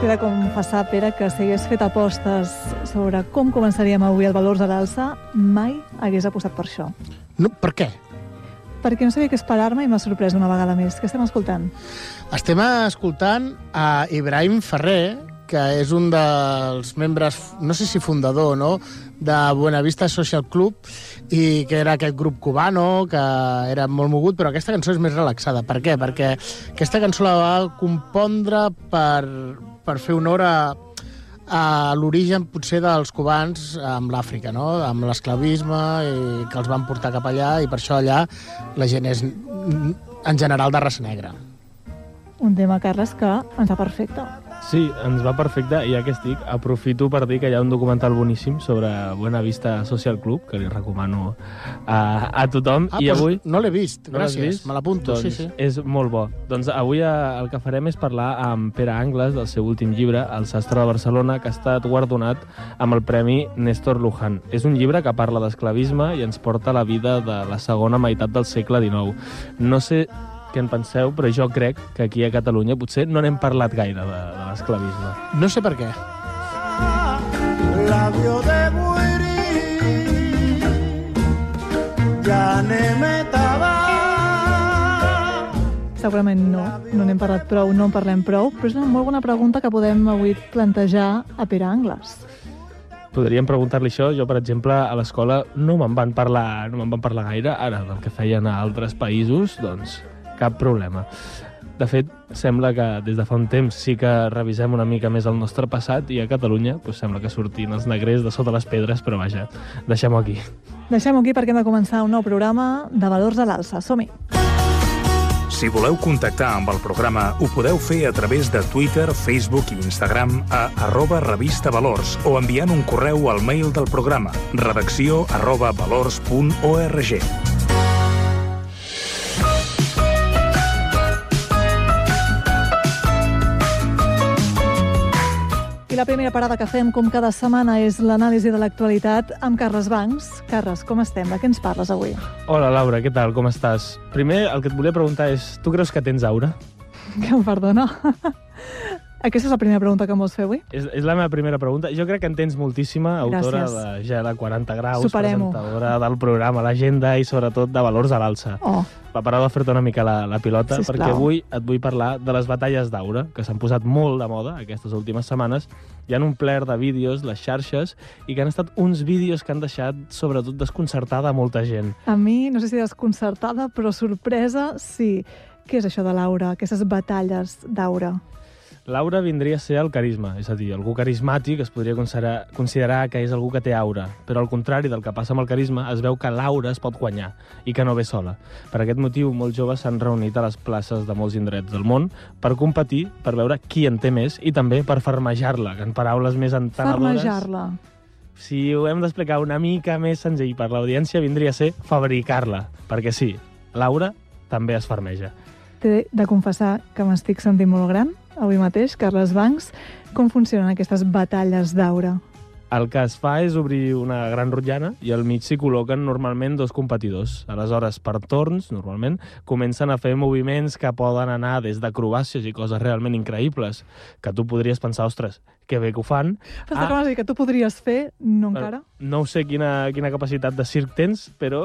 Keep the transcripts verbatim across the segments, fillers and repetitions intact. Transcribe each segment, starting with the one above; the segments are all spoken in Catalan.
T'he de confessar, Pere, que si hagués fet apostes sobre com començaríem avui el Valors a l'Alça, mai hagués apostat per això. No, per què? Perquè no sabia què esperar-me i m'ha sorprès una vegada més. Què estem escoltant? Estem escoltant a Ibrahim Ferrer, que és un dels membres, no sé si fundador o no, de Buenavista Social Club, i que era aquest grup cubano, que era molt mogut, però aquesta cançó és més relaxada. Per què? Perquè aquesta cançó la va compondre per, per fer honor a, a l'origen, potser, dels cubans amb l'Àfrica, no? Amb l'esclavisme, i que els van portar cap allà, i per això allà la gent és, en general, de raça negra. Un tema, Carles, que ens va perfecte. Sí, ens va perfecte, i ja que estic, aprofito per dir que hi ha un documental boníssim sobre Buenavista Social Club, que li recomano a, a tothom. Ah, I doncs avui... no l'he vist, no gràcies, vist? me l'apunto. Doncs Sí, sí. és molt bo. Doncs avui el que farem és parlar amb Pere Angles del seu últim llibre, El sastre de Barcelona, que ha estat guardonat amb el Premi Néstor Luján. És un llibre que parla d'esclavisme i ens porta a la vida de la segona meitat del segle dinou. No sé què en penseu, però jo crec que aquí a Catalunya potser no n'hem parlat gaire de, de l'esclavisme. No sé per què. Labio de buiri, ja n'emetava. Segurament no, no n'hem parlat prou, no en parlem prou, però és una molt bona pregunta que podem avui plantejar a Pere Angles. Podríem preguntar-li això. Jo, per exemple, a l'escola no me'n van parlar, no me'n van parlar gaire. Ara, del que feien a altres països, doncs cap problema. De fet, sembla que des de fa un temps sí que revisem una mica més el nostre passat, i a Catalunya doncs, sembla que sortin els negrers de sota les pedres, però vaja, deixem-ho aquí. Deixem-ho aquí perquè hem de començar un nou programa de Valors a l'Alça. Som-hi! Si voleu contactar amb el programa, ho podeu fer a través de Twitter, Facebook i Instagram a arroba revista valors o enviant un correu al mail del programa redacció arroba valors punt org. I la primera parada que fem, com cada setmana, és l'anàlisi de l'actualitat amb Carles Bancs. Carles, com estem? De què ens parles avui? Hola, Laura, què tal? Com estàs? Primer, el que et volia preguntar és, tu creus que tens aura? Que em perdona. Aquesta és la primera pregunta que em vols fer avui? És, és la meva primera pregunta. Jo crec que en tens moltíssima, autora Gràcies. de Gela quaranta graus, Superem-ho. presentadora del programa L'Agenda i, sobretot, de Valors a l'Alça. Oh, Va parar de fer-te una mica la, la pilota, Sisplau. perquè avui et vull parlar de les batalles d'aura, que s'han posat molt de moda aquestes últimes setmanes. Hi ha un pler de vídeos, les xarxes, i que han estat uns vídeos que han deixat, sobretot, desconcertada molta gent. a mi, no sé si desconcertada, però sorpresa, sí. Què és això de l'aura, aquestes batalles d'aura? L'aura vindria a ser el carisma, és a dir, algú carismàtic es podria considerar, considerar que és algú que té aura, però al contrari del que passa amb el carisma, es veu que l'aura es pot guanyar i que no ve sola. Per aquest motiu, molts joves s'han reunit a les places de molts indrets del món per competir, per veure qui en té més i també per farmejar-la, que en paraules més entenedores... Farmejar-la. Si ho hem d'explicar una mica més senzill per l'audiència, vindria a ser fabricar-la, perquè sí, l'aura també es farmeja. T'he de confessar que m'estic sentint molt gran avui mateix, Carles Bancs. Com funcionen aquestes batalles d'aura? El que es fa és obrir una gran rotllana i al mig s'hi col·loquen normalment dos competidors. Aleshores, per torns, normalment, comencen a fer moviments que poden anar des d'acrobàcies i coses realment increïbles, que tu podries pensar, ostres, que bé que ho fan. Però ah, com has dit que tu podries fer, no encara? No sé quina, quina capacitat de circ tens, però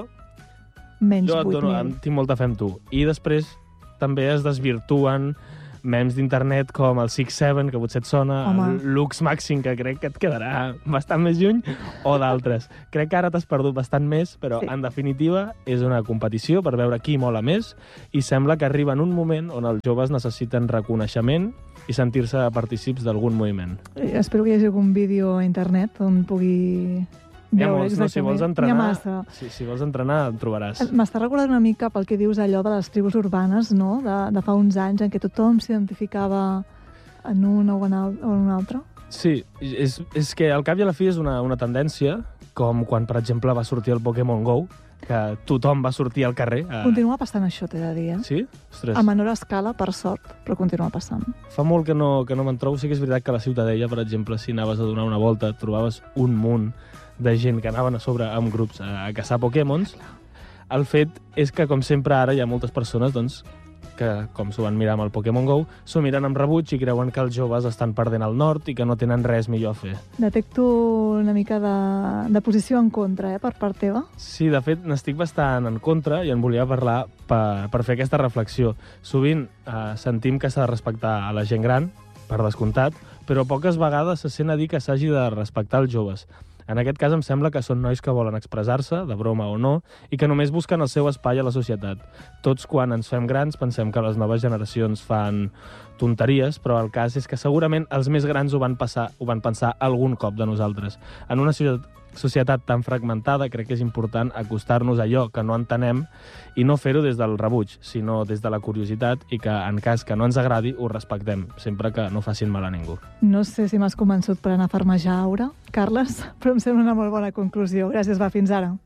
Menys jo et vuit dono, mil. tinc molta fe en tu. I després també es desvirtuen memes d'internet com el six seven, que potser et sona, Home. el Lux Maxim, que crec que et quedarà bastant més lluny, o d'altres. Crec que ara t'has perdut bastant més, però Sí. en definitiva és una competició per veure qui mola més, i sembla que arriba en un moment on els joves necessiten reconeixement i sentir-se partícips d'algun moviment. Eh, Espero que hi hagi algun vídeo a internet on pugui Hi ha veure molts, no? Si vols exactament. N'hi ha entrenar, massa. si, si vols entrenar, en trobaràs. M'està recordant una mica pel que dius allò de les tribus urbanes, no? De, de fa uns anys en què tothom s'identificava en un o en, al, o en un altre. Sí, és, és que al cap i a la fi és una, una tendència, com quan, per exemple, va sortir el Pokémon Go, que tothom va sortir al carrer. A... Continua passant això, t'he de dir, eh? Sí? Ostres, A menor escala, per sort, però continua passant. fa molt que no, que no me'n trobo. Sí que és veritat que a la Ciutadella, per exemple, si anaves a donar una volta, et trobaves un munt de gent que anaven a sobre amb grups a, a caçar Pokémons. El fet és que, com sempre, ara hi ha moltes persones doncs, que, com s'ho van mirar amb el Pokémon GO, s'ho miren amb rebuig i creuen que els joves estan perdent el nord i que no tenen res millor a fer. Detecto una mica de, de posició en contra, eh, per part teva. Sí, de fet, n'estic bastant en contra i en volia parlar per, per fer aquesta reflexió. Sovint eh, sentim que s'ha de respectar a la gent gran, per descomptat, però poques vegades se sent a dir que s'hagi de respectar els joves. En aquest cas em sembla que són nois que volen expressar-se, de broma o no, i que només busquen el seu espai a la societat. Tots, quan ens fem grans, pensem que les noves generacions fan tonteries, però el cas és que segurament els més grans ho van, passar, ho van pensar algun cop de nosaltres. En una societat tan fragmentada, crec que és important acostar-nos a allò que no entenem i no fer-ho des del rebuig, sinó des de la curiositat i que, en cas que no ens agradi, ho respectem, sempre que no facin mal a ningú. No sé si m'has convençut per anar a farmejar, Aura, Carles, però em sembla una molt bona conclusió. Gràcies, va, fins ara.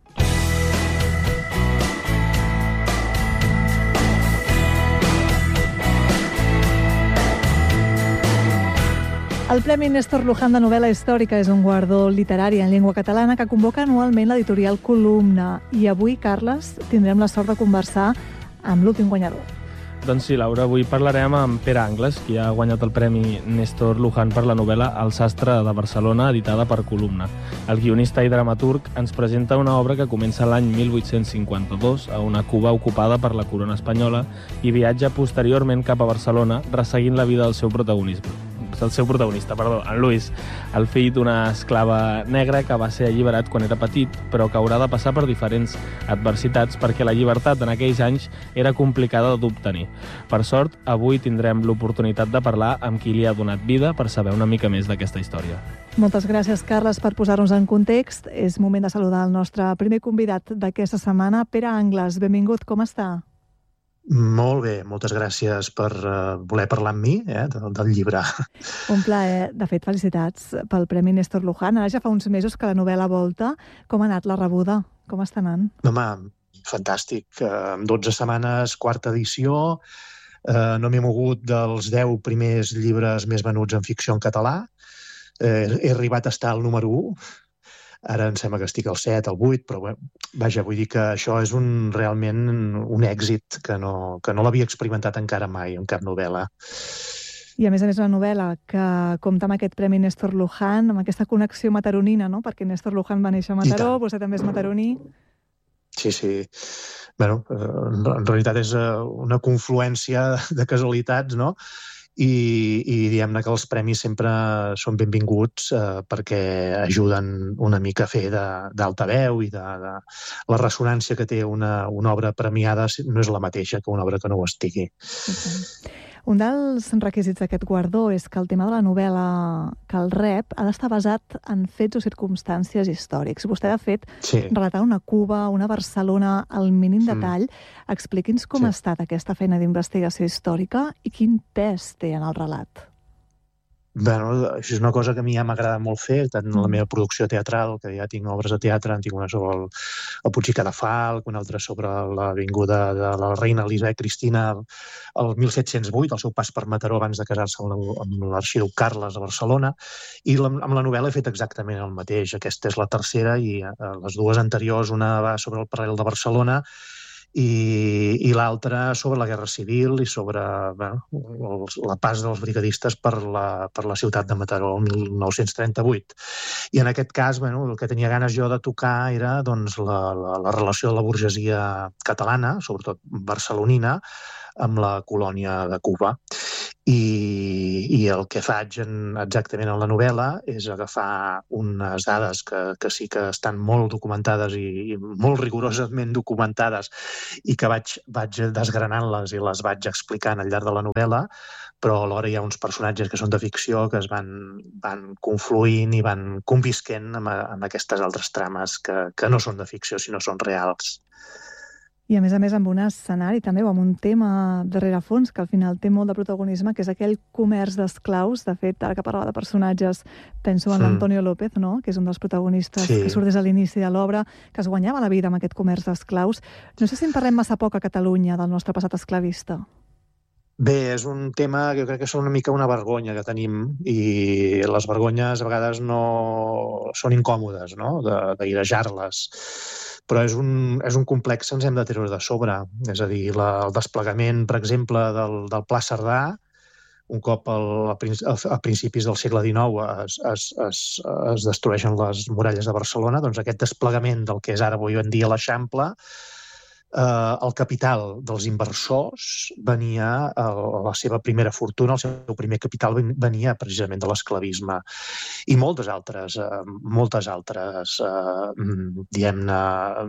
El Premi Néstor Luján de novel·la històrica és un guardó literari en llengua catalana que convoca anualment l'editorial Columna. I avui, Carles, tindrem la sort de conversar amb l'últim guanyador. Doncs sí, Laura, avui parlarem amb Pere Angles, qui ha guanyat el Premi Néstor Luján per la novel·la El sastre de Barcelona, editada per Columna. El guionista i dramaturg ens presenta una obra que comença l'any mil vuit-cents cinquanta-dos a una Cuba ocupada per la corona espanyola i viatja posteriorment cap a Barcelona, resseguint la vida del seu protagonisme. El seu protagonista, perdó, en Luis, el fill d'una esclava negra que va ser alliberat quan era petit, però que haurà de passar per diferents adversitats perquè la llibertat en aquells anys era complicada d'obtenir. Per sort, avui tindrem l'oportunitat de parlar amb qui li ha donat vida per saber una mica més d'aquesta història. Moltes gràcies, Carles, per posar-nos en context. És moment de saludar el nostre primer convidat d'aquesta setmana, Pere Angles. Benvingut, com està? Molt bé, moltes gràcies per uh, voler parlar amb mi eh, del, del llibre. Un plaer. De fet, felicitats pel Premi Néstor Luján. Ara ja fa uns mesos que la novel·la volta. Com ha anat la rebuda? Com està anant? Home, fantàstic. Uh, en dotze setmanes, quarta edició. Uh, no m'he mogut dels deu primers llibres més venuts en ficció en català. Uh, he arribat a estar al número u. Ara em sembla que estic al set, al vuit, però bé, vaja, vull dir que això és un, realment un èxit que no, que no l'havia experimentat encara mai en cap novel·la. I a més a més una novel·la que compta amb aquest Premi Néstor Luján, amb aquesta connexió mataronina, no? Perquè Néstor Luján va néixer a Mataró, vostè també és mataroní. Sí, sí. Bueno, en realitat és una confluència de casualitats, no? I, i diguem-ne que els premis sempre són benvinguts eh, perquè ajuden una mica a fer d'altaveu i de, de la ressonància que té una, una obra premiada no és la mateixa que una obra que no ho estigui. Okay. Un dels requisits d'aquest guardó és que el tema de la novel·la que el rep ha d'estar basat en fets o circumstàncies històrics. Vostè, de fet, sí. relatar una Cuba, una Barcelona, al mínim detall. Mm. Expliqui'ns com sí. ha estat aquesta feina d'investigació històrica i quin pes té en el relat. Bueno, això és una cosa que a mi ja m'agrada molt fer, tant en la meva producció teatral, que ja tinc obres de teatre, en tinc una sobre el, el Puig i Cadafalc, una altra sobre l'avinguda de la reina Elisabet Cristina el mil set-cents vuit, el seu pas per Mataró abans de casar-se amb l'arxiduc Carles a Barcelona, i la, amb la novel·la he fet exactament el mateix. Aquesta és la tercera i eh, les dues anteriors, una va sobre el paral·lel de Barcelona i, i l'altra sobre la Guerra Civil i sobre bueno, els, la pas dels brigadistes per la, per la ciutat de Mataró el mil nou-cents trenta-vuit. I en aquest cas, bueno, el que tenia ganes jo de tocar era doncs, la, la, la relació de la burgesia catalana, sobretot barcelonina, amb la colònia de Cuba. I, i el que faig en, exactament en la novel·la és agafar unes dades que, que sí que estan molt documentades i, i molt rigorosament documentades i que vaig, vaig desgranant-les i les vaig explicant al llarg de la novel·la, però alhora hi ha uns personatges que són de ficció que es van, van confluint i van convisquent amb, amb aquestes altres trames que, que no són de ficció, sinó són reals. I a més a més amb un escenari també o amb un tema de rerefons que al final té molt de protagonisme, que és aquell comerç d'esclaus. De fet, ara que parlava de personatges, penso en l'Antonio López, no? Que és un dels protagonistes sí. que surt des de l'inici de l'obra, que es guanyava la vida amb aquest comerç d'esclaus. No sé si en parlem massa poc a Catalunya del nostre passat esclavista. Bé, és un tema que jo crec que és una mica una vergonya que tenim i les vergonyes a vegades no són incòmodes, no? De, d'airejar-les. però és un, és un complex que ens hem de treure de sobre. És a dir, la, el desplegament, per exemple, del, del Pla Cerdà, un cop al, a principis del segle dinou es, es, es, es destrueixen les muralles de Barcelona, doncs aquest desplegament del que és ara avui en dia l'Eixample, eh, el capital dels inversors venia, eh, la seva primera fortuna, el seu primer capital venia precisament de l'esclavisme. I moltes altres, eh, moltes altres, eh, diguem-ne,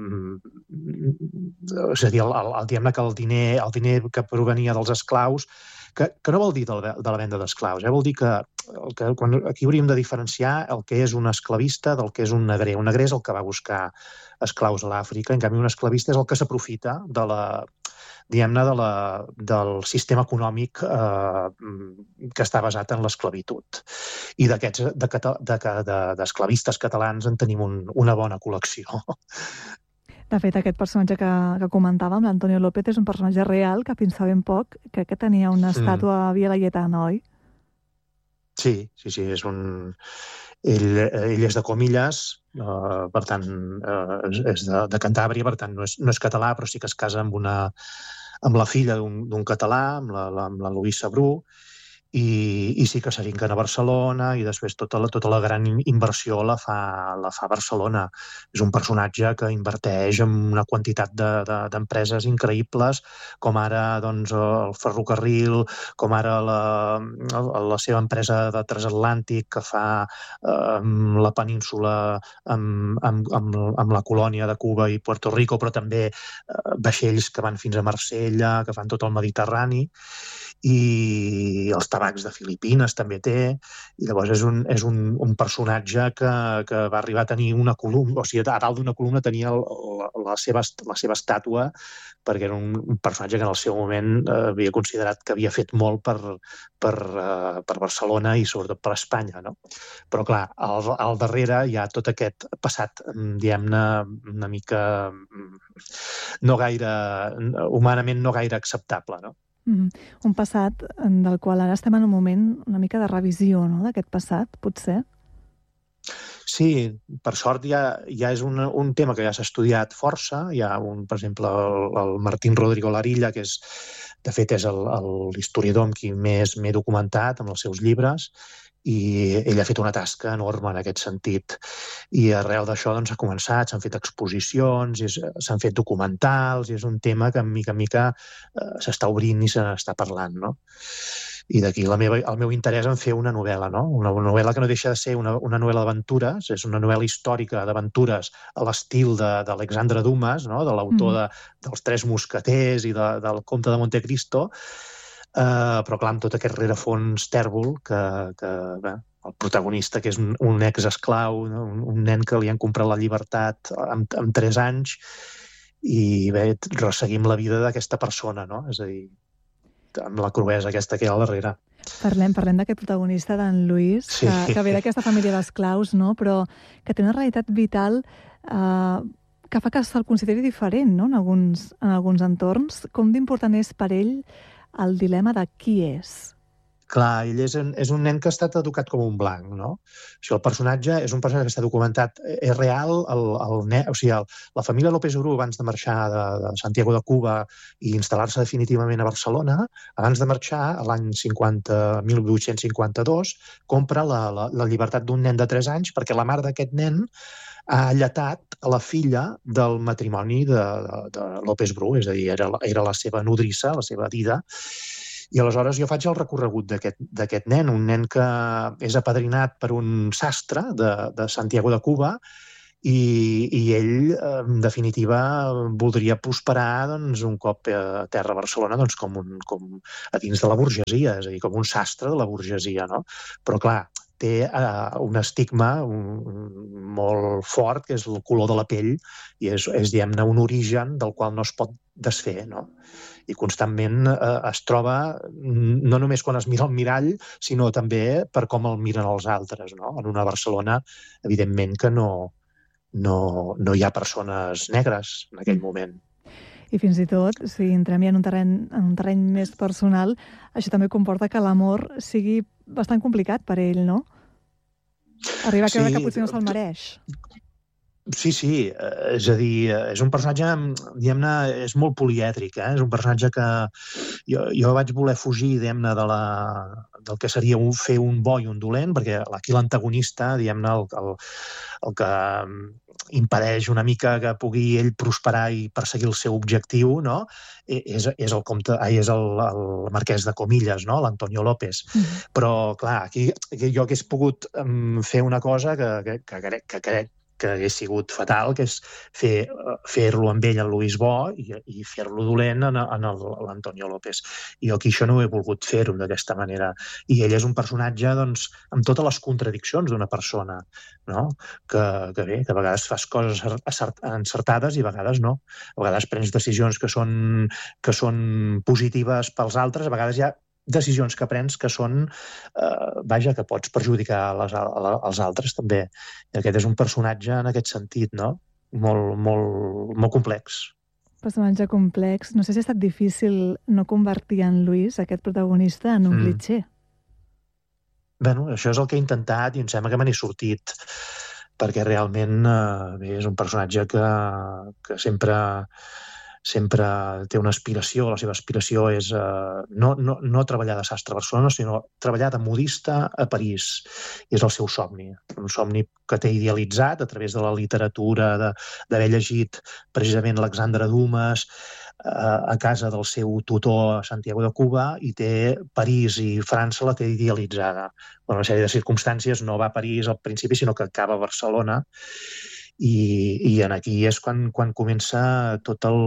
és a dir, el, el, diguem-ne que el diner, el diner que provenia dels esclaus, que, que no vol dir de la, de la venda d'esclaus, eh? Vol dir que, el que quan, aquí hauríem de diferenciar el que és un esclavista del que és un negrer. Un negrer és el que va buscar esclaus a l'Àfrica, en canvi un esclavista és el que s'aprofita de la, diguem-ne, de la, del sistema econòmic eh, que està basat en l'esclavitud. I d'aquests de, de, de, d'esclavistes catalans en tenim un, una bona col·lecció. De fet, aquest personatge que, que comentàvem, l'Antonio López, és un personatge real que fins fa ben poc crec que tenia una estàtua a Via Laietana, oi? Sí, sí, sí, és un... Ell, ell és de Comillas, eh, per tant, eh, és de, de Cantàbria, per tant, no és, no és català, però sí que es casa amb, una, amb la filla d'un català, amb la, la, amb la Luisa Bru, i, i sí que s'afinquen a Barcelona i després tota la, tota la gran inversió la fa, la fa Barcelona. És un personatge que inverteix en una quantitat d'empreses de, de, increïbles, com ara doncs, el ferrocarril, com ara la, la seva empresa de transatlàntic que fa eh, la península amb, amb, amb, amb la colònia de Cuba i Puerto Rico, però també eh, vaixells que van fins a Marsella, que fan tot el Mediterrani, i els tabacs de Filipines també té, i llavors és un, és un, un personatge que, que va arribar a tenir una columna, o sigui, a dalt d'una columna tenia la, la, seva, la seva estàtua, perquè era un, un personatge que en el seu moment eh, havia considerat que havia fet molt per, per, eh, per Barcelona i sobretot per Espanya, no? Però clar, al, al darrere hi ha tot aquest passat, diguem-ne, una mica no gaire, humanament no gaire acceptable, no? Mm, un passat del qual ara estem en un moment una mica de revisió, no?, d'aquest passat, potser? Sí, per sort ja, ja és un, un tema que ja s'ha estudiat força. Hi ha, un, per exemple, el, el Martín Rodrigo Larilla, que és, de fet és l'historiador amb qui més m'he documentat amb els seus llibres, i ell ha fet una tasca enorme en aquest sentit. I arrel d'això doncs, ha començat, s'han fet exposicions, s'han fet documentals, i és un tema que mica en mica eh, s'està obrint i se n'està parlant, no? I d'aquí la meva, el meu interès en fer una novel·la, no? Una novel·la que no deixa de ser una, una novel·la d'aventures, és una novel·la històrica d'aventures a l'estil d'Alexandre Dumas, no? De l'autor de, dels Tres Mosqueters i de, del Comte de Montecristo, Uh, però clar, amb tot aquest rerefons tèrbol que, que bé, el protagonista, que és un, un ex-esclau, no? un, un nen que li han comprat la llibertat amb, amb tres anys, i bé, resseguim la vida d'aquesta persona, no? És a dir, amb la cruesa aquesta que hi ha al darrere. Parlem, parlem d'aquest protagonista, d'en Luis, sí. que, que ve d'aquesta família d'esclaus, no? Però que té una realitat vital eh, que fa que se'l consideri diferent, no? en, alguns, en alguns entorns. Com d'important és per ell el dilema de qui és? Clar, ell és un, és un nen que ha estat educat com un blanc, no? O sigui, el personatge és un personatge que està documentat, és real, el, el, o sigui, el, la família López Bru, abans de marxar de, de Santiago de Cuba i instal·lar-se definitivament a Barcelona, abans de marxar, a l'any mil vuit-cents cinquanta-dos, compra la, la, la llibertat d'un nen de tres anys perquè la mare d'aquest nen ha alletat a la filla del matrimoni de, de, de López Bru, és a dir, era, era la seva nodrissa, la seva dida. I aleshores jo faig el recorregut d'aquest nen, un nen que és apadrinat per un sastre de, de Santiago de Cuba, i, i ell, en definitiva, voldria prosperar doncs, un cop a terra a Barcelona doncs, com, un, com a dins de la burgesia, és a dir, com un sastre de la burgesia, no? Però clar, té uh, un estigma un, molt fort, que és el color de la pell, i és, és diguem-ne, un origen del qual no es pot desfer, no? I constantment eh, es troba, no només quan es mira al mirall, sinó també per com el miren els altres, no? En una Barcelona, evidentment, que no, no, no hi ha persones negres en aquell moment. I fins i tot, si entrem ja en un terreny, en un terreny més personal, això també comporta que l'amor sigui bastant complicat per ell, no? Arriba a creure sí, que potser no se'l mereix. Sí, sí, és a dir, és un personatge, diguem-ne, és molt polièdric, eh? És un personatge que jo, jo vaig voler fugir, diguem-ne, de la, del que seria un, fer un bo i un dolent, perquè aquí l'antagonista, diguem-ne, el, el, el que impedeix una mica que pugui ell prosperar i perseguir el seu objectiu, no? És, és el comte, ai, és el, el marquès de Comillas, no? L'Antonio López. Mm. Però, clar, aquí jo hagués pogut um, fer una cosa que, que, que crec que crec que hagués sigut fatal, que és fer, fer-lo amb ell, el Luis Bo, i, i fer-lo dolent en, en l'Antonio López. I jo aquí això no he volgut fer-ho d'aquesta manera. I ell és un personatge, doncs, amb totes les contradiccions d'una persona, no? Que, que bé, que a vegades fas coses encertades i a vegades no. A vegades prens decisions que són, que són positives pels altres, a vegades hi ha decisions que prens que són, eh, vaja, que pots perjudicar les, els altres també. I aquest és un personatge en aquest sentit, no? Molt, molt, molt complex. Personatge complex. No sé si ha estat difícil no convertir en Luis, aquest protagonista, en un mm. clitxer. Bé, això és el que he intentat i em sembla que me n'he sortit, perquè realment eh, bé, és un personatge que, que sempre... sempre té una aspiració, la seva aspiració és eh, no, no, no treballar de sastre a Barcelona, sinó treballar de modista a París. I és el seu somni, un somni que té idealitzat a través de la literatura, d'haver llegit precisament Alexandre Dumas eh, a casa del seu tutor a Santiago de Cuba, i té París i França la té idealitzada. Per una sèrie de circumstàncies no va a París al principi, sinó que acaba a Barcelona. I, i en aquí és quan, quan comença tot el,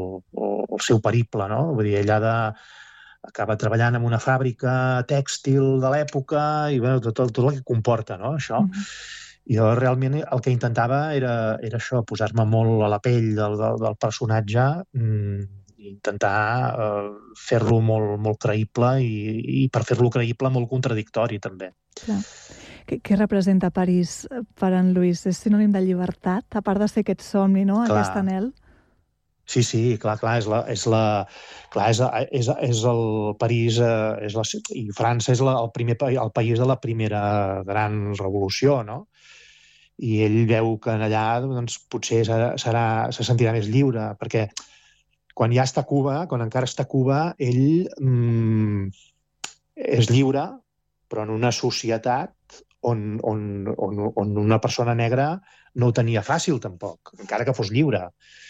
el seu periple, no? Vull dir, ella de, acaba treballant en una fàbrica tèxtil de l'època i bueno, tot, tot el que comporta, no? Això. Mm-hmm. Jo realment el que intentava era, era això, posar-me molt a la pell del, del, del personatge, mm, i intentar eh, fer-lo molt, molt creïble i, i per fer-lo creïble molt contradictori també. Clar. Què, què representa París per en Luis? És sinònim de llibertat, a part de ser aquest somni, no? Clar. Aquest anhel? Sí, sí, clar, clar, és la, és la, clar, és, és, és el París, és la, i França és la, el, primer, el país de la primera gran revolució, no? I ell veu que allà doncs, potser serà, serà, se sentirà més lliure, perquè quan ja està a Cuba, quan encara està a Cuba, ell mm, és lliure, però en una societat On, on, on, on una persona negra no ho tenia fàcil, tampoc, encara que fos lliure.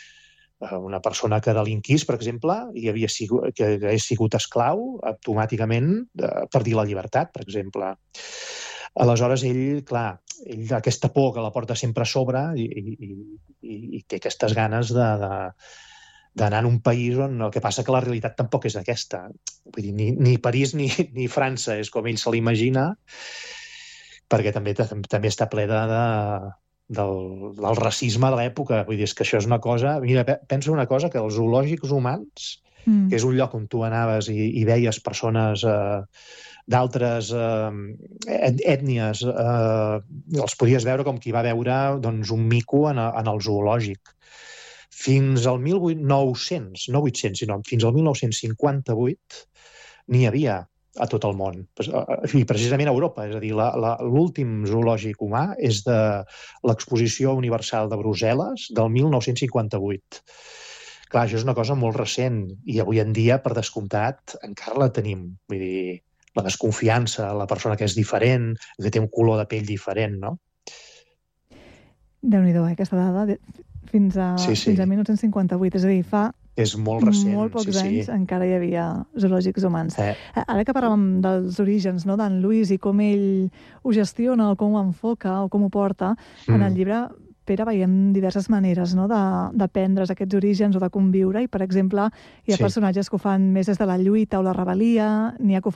Una persona que delinquís, per exemple, i havia sigut, que hagués sigut esclau, automàticament perdia la llibertat, per exemple. Aleshores, ell, clar, ell, aquesta por que la porta sempre a sobre i, i, i, i té aquestes ganes de... de d'anar en un país on el que passa que la realitat tampoc és aquesta. Vull dir, ni, ni París ni, ni França és com ell se l'imagina, perquè també també està ple de, de, del, del racisme de l'època. Vull dir, és que això és una cosa... Mira, penso una cosa, que els zoològics humans, mm. que és un lloc on tu anaves i, i veies persones eh, d'altres eh, ètnies, eh, els podies veure com qui va veure doncs, un mico en, en el zoològic. Fins al mil nou-cents, no vuit-cents, sinó fins al mil nou-cents cinquanta-vuit n'hi havia a tot el món, i precisament a Europa. És a dir, l'últim zoològic humà és de l'Exposició Universal de Brussel·les del mil nou-cents cinquanta-vuit. Clar, això és una cosa molt recent, i avui en dia, per descomptat, encara la tenim. Vull dir, la desconfiança, la persona que és diferent, que té un color de pell diferent, no? Déu-n'hi-do, eh, aquesta dada, fins a, sí, sí. fins a mil nou-cents cinquanta-vuit, és a dir, fa... És molt recent, molt pocs sí, anys sí. encara hi havia zoològics humans. Eh. Ara que parlàvem dels orígens, no, d'en Luis i com ell ho gestiona o com ho enfoca o com ho porta, mm. en el llibre, Pere, veiem diverses maneres, no, d'aprendre's aquests orígens o de conviure, i, per exemple, hi ha sí. personatges que ho fan més des de la lluita o la rebel·lia, n'hi ha que ho